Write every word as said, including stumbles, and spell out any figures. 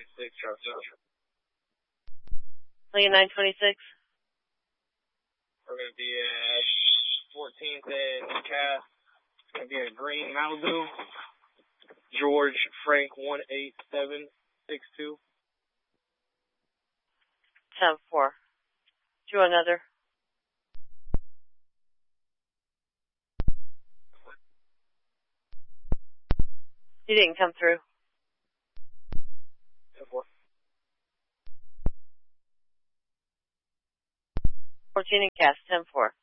twenty-six, Charlie Joshua. Lincoln nine twenty-six. We're going to be at fourteenth and Cass. It's going to be a green Malibu. George Frank one eight seven six two. ten four. Do another. He didn't come through. ten four. fourteen and Cass, ten four.